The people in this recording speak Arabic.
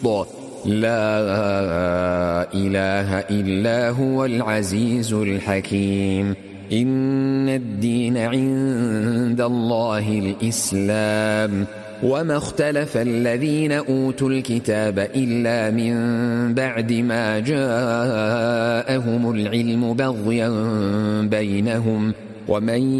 لا إله إلا هو العزيز الحكيم. إن الدين عند الله الإسلام وما اختلف الذين أوتوا الكتاب إلا من بعد ما جاءهم العلم بغيا بينهم ومن